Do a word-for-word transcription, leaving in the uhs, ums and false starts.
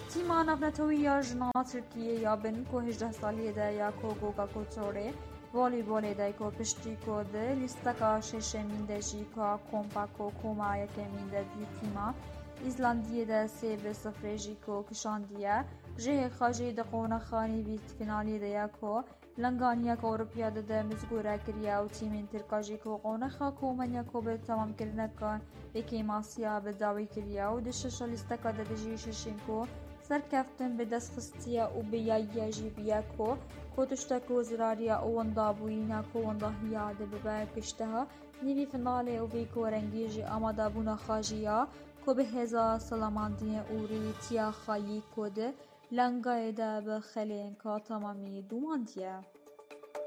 تیما نافنتوی یا جنا ترکیه یا بن کو هجده سالیه ده یا کو گوگا کوچوره والیبال ده کو پشتی کو ده لیستکا ششمین ده جی کو کومپا کو کوما یکمین ده دی تیما ایزلندیه ده سه به صفر جی کو کشاندیه جه خاجه ده قونه خانی بیت فینالی ده یا کو لنگانیا کو اروپیا ده ده مزگوره کریا و تیمین ترکا جی کو قونه خا کومنیا کو به تمام کرنه کن بکی ماسیا به داوی کریا و ده شش لیستکا ده ده جی ششین کو سرکفتن به دست خستیا و به یایی جی بیا کو کتشتک وزراریا اوندا بوینا کو وندا هیاده ببر پشتها نیوی فناله و وی کو رنگی جی آماده بونا خاجیا کو به هزا سلاماندین اوری تیا خایی کده لنگای ده به خلین که تمامی دوماندیه